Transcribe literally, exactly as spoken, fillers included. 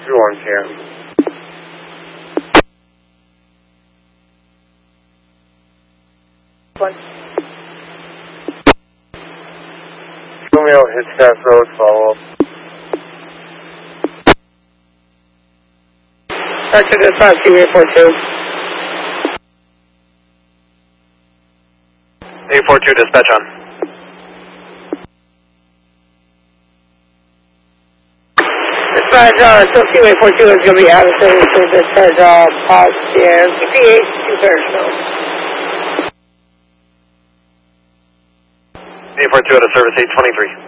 one P M One. Romeo, Hitchcock Road, follow up. Roger, dispatch, two eight four two. eight four two, dispatch on. Dispatch, uh, so two eight four two is going to be out of service, so dispatch, uh, positive, P H two-thirds, no. eight four two out of service, eight twenty-three.